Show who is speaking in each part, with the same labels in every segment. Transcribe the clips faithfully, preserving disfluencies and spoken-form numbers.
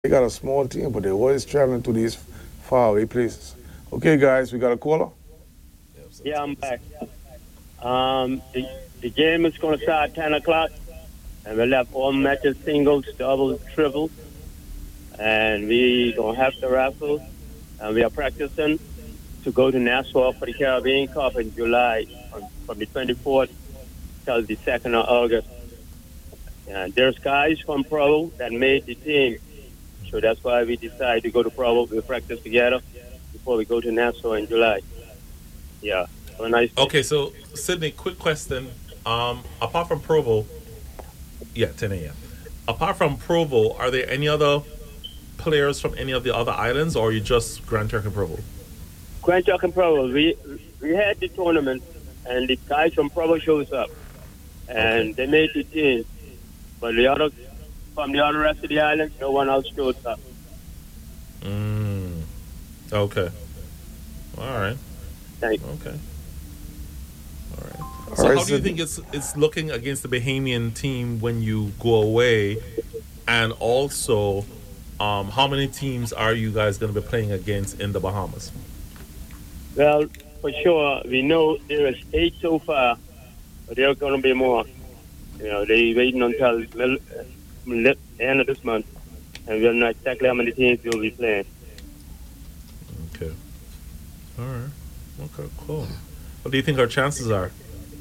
Speaker 1: They got a small team, but they're always traveling to these faraway places. Okay, guys, we got a caller.
Speaker 2: Yeah, I'm back. Um, the, the game is going to start at ten o'clock, and we'll have all matches, singles, doubles, triples, and we going to have the raffle, and we are practicing to go to Nassau for the Caribbean Cup in July from, from the twenty-fourth till the second of August. And there's guys from Provo that made the team, so that's why we decided to go to Provo. We practice together before we go to Nassau in July. Yeah, have a nice day.
Speaker 3: Okay, so Sydney, quick question. Um, apart from Provo, yeah, ten a m. Apart from Provo, are there any other players from any of the other islands, or are you just Grand Turk and Provo?
Speaker 2: Grand Truck and Provo, we we had the tournament, and the guys from Provo shows up, and
Speaker 3: Okay.
Speaker 2: they made the team. But the other from the other rest of the islands, no one else shows up.
Speaker 3: Mm, okay. All right.
Speaker 2: Thanks.
Speaker 3: Okay. All right.
Speaker 1: All
Speaker 3: So,
Speaker 1: right,
Speaker 3: how do you
Speaker 1: Sydney.
Speaker 3: think it's it's looking against the Bahamian team when you go away, and also, um, how many teams are you guys going to be playing against in the Bahamas?
Speaker 2: Well, for sure, we know there is eight so far, but there are going to be more. You know, they waiting until middle, uh, the end of this month, and we don't know exactly how many teams we'll be playing.
Speaker 3: Okay. All right. Okay. Cool. What do you think our chances are?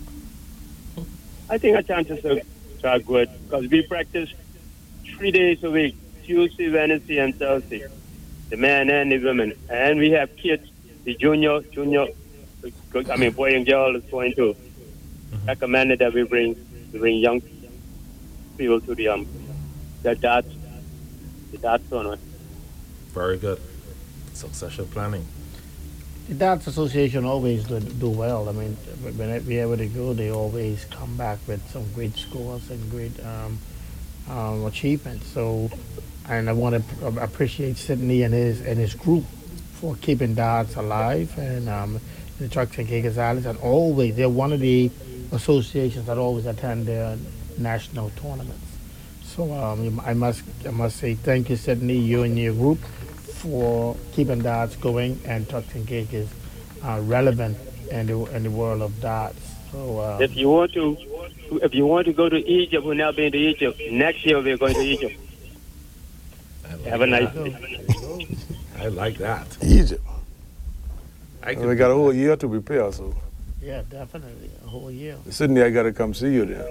Speaker 2: I think our chances are, are good because we practice three days a week, Tuesday, Wednesday, and Thursday, the men and the women. And we have kids, the junior, junior, I mean, boy and girl is going to recommend that we bring, we bring young people to the, um, the darts, the darts tournament.
Speaker 3: Very good. Succession planning.
Speaker 4: The Darts Association always do, do well. I mean, when we ever they go, they always come back with some great scores and great um, um, achievements. So, and I want to appreciate Sydney and his and his group for keeping darts alive and um, the Trucks and Caicos Islands. And always, they're one of the associations that always attend their national tournaments. So um, I must I must say thank you, Sydney, you and your group, for keeping darts going and Turks and Caicos uh, relevant in the in the world of darts. So um,
Speaker 2: If you want to, if you want to go to Egypt, we're now been to Egypt. Next year we're going to Egypt.
Speaker 3: I like
Speaker 2: Have a nice
Speaker 3: that.
Speaker 2: day.
Speaker 3: I like that.
Speaker 1: Egypt.
Speaker 3: I
Speaker 1: We got a whole year to prepare, so
Speaker 4: yeah, definitely a whole year.
Speaker 1: Sydney, I got to come see you then.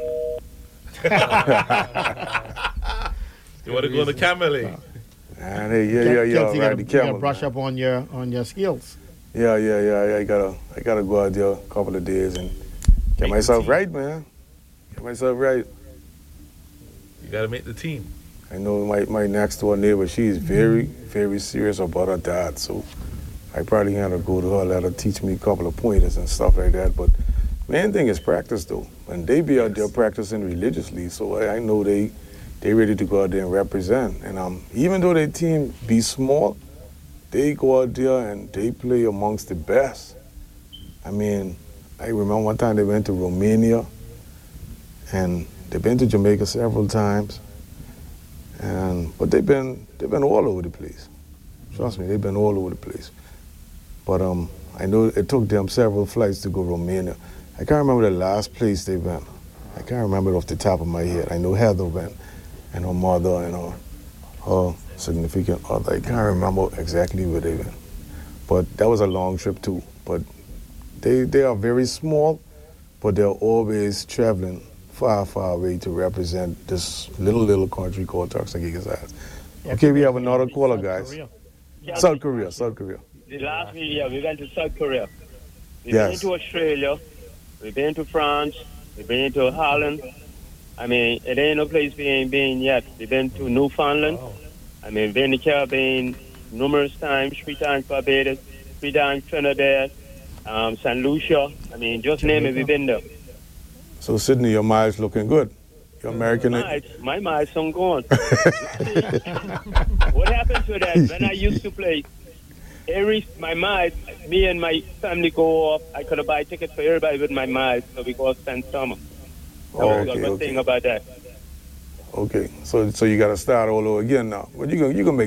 Speaker 3: You want to go to Camille?
Speaker 1: And hey, yeah, yeah, yeah,
Speaker 4: Kelsey,
Speaker 1: right,
Speaker 4: you gotta,
Speaker 1: the
Speaker 4: you gotta
Speaker 1: camel.
Speaker 4: brush
Speaker 1: man.
Speaker 4: up on your on your skills.
Speaker 1: Yeah, yeah, yeah, yeah. I gotta, I gotta go out there a couple of days and get
Speaker 3: Make the
Speaker 1: myself
Speaker 3: team.
Speaker 1: right, man. Get myself right.
Speaker 3: You got to make the team.
Speaker 1: I know my, my next door neighbor, she's very, very serious about her dad, so I probably gotta go to her, let her teach me a couple of pointers and stuff like that. But main thing is practice, though. And they be out there
Speaker 3: Yes.
Speaker 1: practicing religiously, so I, I know they they ready to go out there and represent. And um, even though their team be small, they go out there and they play amongst the best. I mean, I remember one time they went to Romania, and they've been to Jamaica several times. And but they've been they've been all over the place. Trust me, they've been all over the place. But um, I know it took them several flights to go to Romania. I can't remember the last place they went. I can't remember it off the top of my head. I know Heather went, and her mother and her, her significant other. I can't remember exactly where they went. But that was a long trip too. But they they are very small, but they're always traveling far, far away to represent this little, little country called Turks and Caicos Islands. Okay, we have another caller,
Speaker 4: South
Speaker 1: guys.
Speaker 4: Korea.
Speaker 1: South Korea, South Korea.
Speaker 2: The last year we went to South Korea. We've
Speaker 1: Yes.
Speaker 2: been to Australia. We've been to France. We've been to Holland. I mean, it ain't no place we ain't been yet. We've been to Newfoundland.
Speaker 4: Wow.
Speaker 2: I mean, we've been to Caribbean numerous times, three times Barbados, three times Trinidad, um, Saint Lucia. I mean, just name it, we've been there.
Speaker 1: So Sydney, your mileage looking good. Your American.
Speaker 2: My, my miles some gone. What happened to that? When I used to play, every my miles, me and my family go off. I could buy tickets for everybody with my miles, so we go spend summer. That was
Speaker 1: Okay,
Speaker 2: a good
Speaker 1: okay.
Speaker 2: thing about that.
Speaker 1: Okay, so so you got to start all over again now. But you can you can make